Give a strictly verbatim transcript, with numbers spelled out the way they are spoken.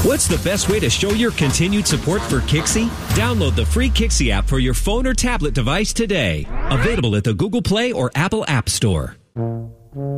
What's the best way to show your continued support for Kixie? Download the free Kixie app for your phone or tablet device today. Available at the Google Play or Apple App Store.